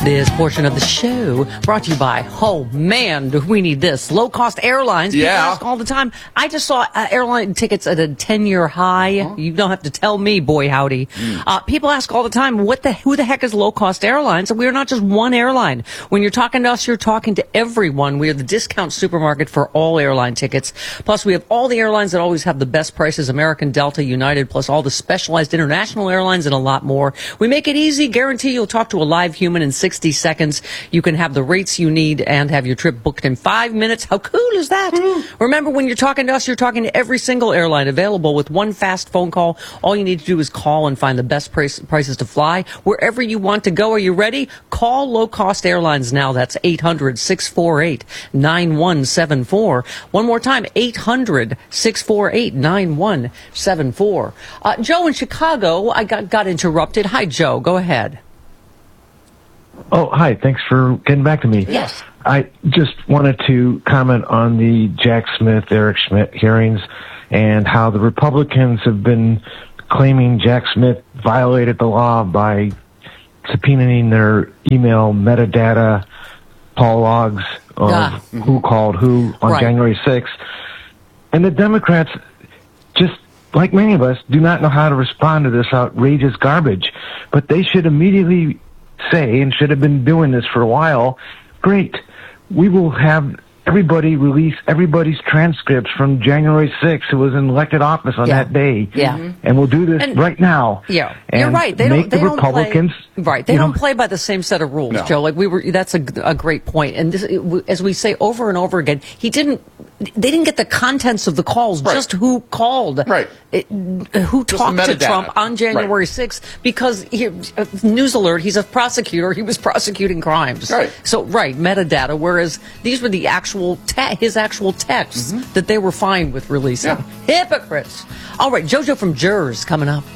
This portion of the show brought to you by, oh man, do we need this, low-cost airlines. People ask all the time. I just saw airline tickets at a 10-year high. You don't have to tell me, boy howdy. People ask all the time, who the heck is low-cost airlines? And we are not just one airline. When you're talking to us, you're talking to everyone. We are the discount supermarket for all airline tickets. Plus, we have all the airlines that always have the best prices, American, Delta, United, plus all the specialized international airlines and a lot more. We make it easy. Guarantee you'll talk to a live human in 60 seconds. You can have the rates you need and have your trip booked in 5 minutes. How cool is that? Remember, when you're talking to us, you're talking to every single airline available with one fast phone call. All you need to do is call and find the best prices to fly wherever you want to go. Are you ready? Call Low Cost Airlines now. That's 800-648-9174. One more time, 800-648-9174. Joe in Chicago, I got interrupted. Hi, Joe. Go ahead. Oh, hi. Thanks for getting back to me. Yes. I just wanted to comment on the Jack Smith, Eric Schmidt hearings and how the Republicans have been claiming Jack Smith violated the law by subpoenaing their email metadata, call logs of who called who on January 6th. And the Democrats, just like many of us, do not know how to respond to this outrageous garbage. But they should immediately say, and should have been doing this for a while, great, we will have everybody release everybody's transcripts from January 6th who was in elected office on that day. Yeah. And we'll do this right now. Yeah. And you're right. They make the Republicans... They don't play by the same set of rules, Joe. Like that's a great point. And this, as we say over and over again, they didn't get the contents of the calls, just who called, who talked to Trump on January 6th, because news alert, he's a prosecutor. He was prosecuting crimes. So, metadata, whereas these were the his actual texts that they were fine with releasing. Hypocrites. All right, JoJo from Jers coming up.